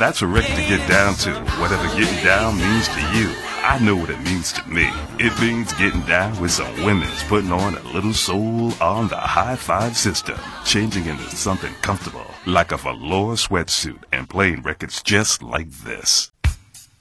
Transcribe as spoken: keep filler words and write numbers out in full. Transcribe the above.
That's a record to get down to. Whatever getting down means to you, I know what it means to me. It means getting down with some women's putting on a little soul on the high five system, changing into something comfortable, like a velour sweatsuit, and playing records just like this.